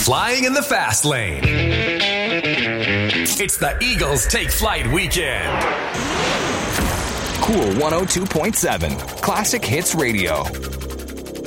flying in the fast lane. It's the Eagles Take Flight Weekend. Cool 102.7 Classic Hits Radio.